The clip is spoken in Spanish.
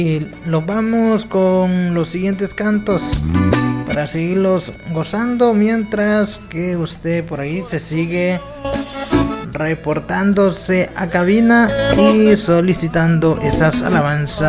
Y los vamos con los siguientes cantos para seguirlos gozando mientras que usted por ahí se sigue reportándose a cabina y solicitando esas alabanzas.